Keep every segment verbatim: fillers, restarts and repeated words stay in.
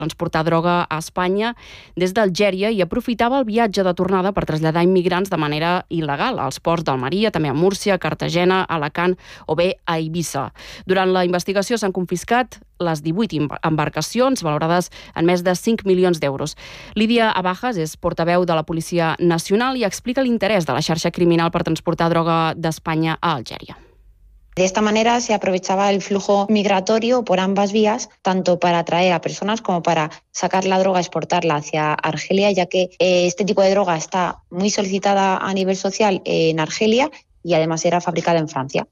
transportar droga a Espanya des d'Algèria i aprofitava el viatge de tornada per traslladar immigrants de manera il·legal als ports d'Almeria, també a Múrcia, Cartagena, Alacant o bé a Eivissa. Durant la investigació s'han confiscat les divuit embarcacions valorades en més de cinc milions d'euros. Lídia Abajas és portaveu de la Policia Nacional i explica l'interès de la xarxa criminal per transportar droga d'Espanya a Algèria. De esta manera se aprovechaba el flujo migratorio por ambas vías, tanto para atraer a personas como para sacar la droga, exportarla hacia Argelia, ya que eh, este tipo de droga está muy solicitada a nivel social en Argelia y además era fabricada en Francia.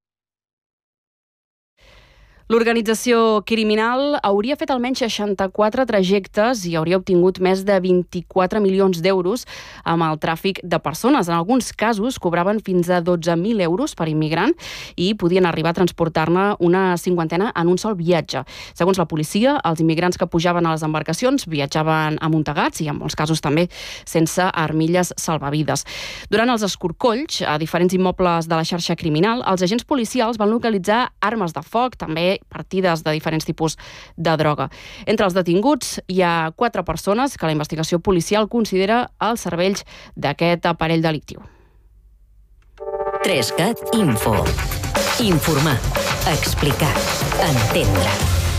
L'organització criminal hauria fet almenys seixanta-quatre trajectes i hauria obtingut més de vint-i-quatre milions d'euros amb el tràfic de persones. En alguns casos cobraven fins a dotze mil euros per immigrant i podien arribar a transportar-ne una cinquantena en un sol viatge. Segons la policia, els immigrants que pujaven a les embarcacions viatjaven amuntegats i en molts casos també sense armilles salvavides. Durant els escorcolls a diferents immobles de la xarxa criminal, els agents policials van localitzar armes de foc, també partides de diferents tipus de droga. Entre els detinguts hi ha quatre persones que la investigació policial considera els cervells d'aquest aparell delictiu. tres cat Info. Informar, explicar, entendre.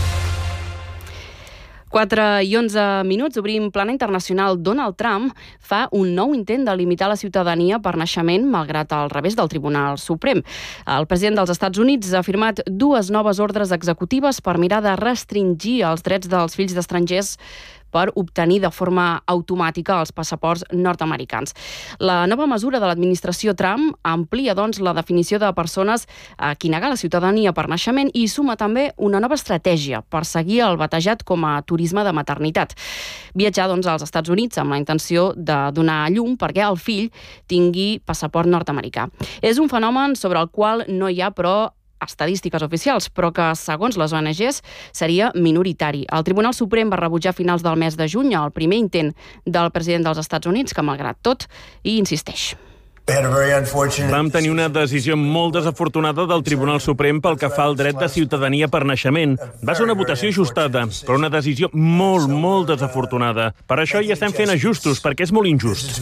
quatre i onze minuts, obrim plana internacional. Donald Trump fa un nou intent de limitar la ciutadania per naixement malgrat el revés del Tribunal Suprem. El president dels Estats Units ha firmat dues noves ordres executives per mirar de restringir els drets dels fills d'estrangers per obtenir de forma automàtica els passaports nord-americans. La nova mesura de l'administració Trump amplia, doncs, la definició de persones a qui negar la ciutadania per naixement i suma també una nova estratègia per seguir el batejat com a turisme de maternitat. Viatjar, doncs, als Estats Units amb la intenció de donar a llum perquè el fill tingui passaport nord-americà. És un fenomen sobre el qual no hi ha, però, estadístiques oficials, però que, segons les O N Ges, seria minoritari. El Tribunal Suprem va rebutjar a finals del mes de juny el primer intent del president dels Estats Units, que, malgrat tot, hi insisteix. Vam tenir una decisió molt desafortunada del Tribunal Suprem pel que fa al dret de ciutadania per naixement. Va ser una votació ajustada, però una decisió molt, molt desafortunada. Per això hi estem fent ajustos, perquè és molt injust.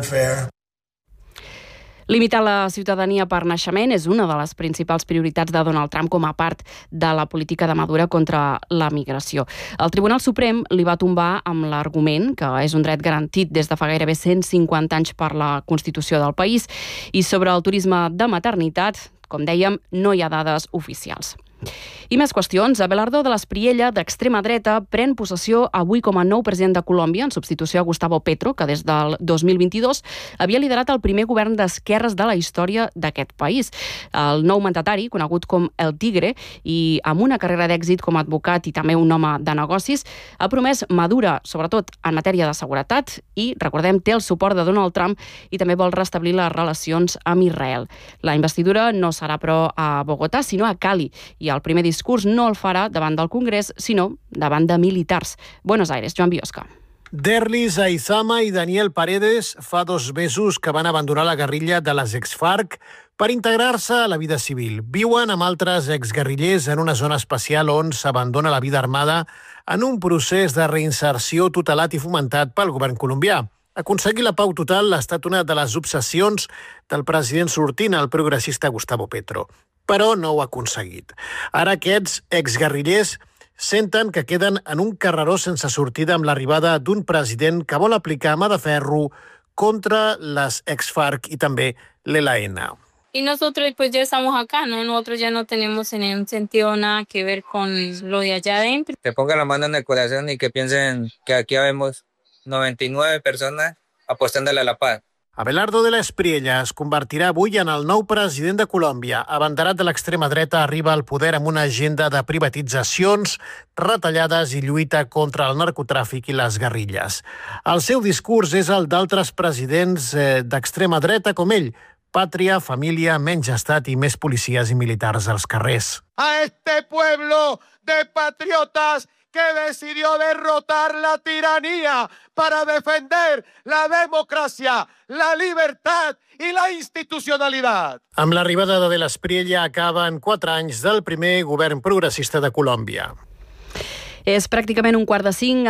Limitar la ciutadania per naixement és una de les principals prioritats de Donald Trump com a part de la política de Maduro contra la migració. El Tribunal Suprem li va tombar amb l'argument que és un dret garantit des de fa gairebé cent cinquanta anys per la Constitució del país i sobre el turisme de maternitat, com dèiem, no hi ha dades oficials. I més qüestions. Abelardo de l'Espriella, d'extrema dreta, pren possessió avui com a nou president de Colòmbia, en substitució a Gustavo Petro, que des del dos mil vint-i-dos havia liderat el primer govern d'esquerres de la història d'aquest país. El nou mandatari, conegut com El Tigre, i amb una carrera d'èxit com a advocat i també un home de negocis, ha promès madura, sobretot en matèria de seguretat, i, recordem, té el suport de Donald Trump i també vol restablir les relacions amb Israel. La investidura no serà, però, a Bogotà, sinó a Cali, i el primer discurs no el farà davant del Congrés, sinó davant de militars. Buenos Aires, Joan Biosca. Derlis Aizama i Daniel Paredes fa dos mesos que van abandonar la guerrilla de les ex-FARC per integrar-se a la vida civil. Viuen amb altres exguerrillers en una zona especial on s'abandona la vida armada en un procés de reinserció tutelat i fomentat pel govern colombià. Aconseguir la pau total ha estat una de les obsessions del president sortint, el progressista Gustavo Petro. Però no ho ha aconseguit. Ara aquests exguerrillers senten que queden en un carreró sense sortida amb l'arribada d'un president que vol aplicar mà de ferro contra les ex-FARC i també l'E L N. Y nosotros pues ya estamos acá, ¿no? Nosotros ya no tenemos en un sentido nada que ver con lo de allá adentro. Que pongan la mano en el corazón y que piensen que aquí habemos noventa y nueve personas apostándole a la paz. Abelardo de l'Espriella es convertirà avui en el nou president de Colòmbia. Abanderat de l'extrema dreta, arriba al poder amb una agenda de privatitzacions, retallades i lluita contra el narcotràfic i les guerrilles. El seu discurs és el d'altres presidents d'extrema dreta com ell. Pàtria, família, menys estat i més policies i militars als carrers. A este pueblo de patriotas que decidió derrotar la tiranía para defender la democracia, la libertad i la institucionalitat. Amb l'arribada de l'Espriella acaben quatre anys del primer govern progressista de Colòmbia. És pràcticament un quart de cinc.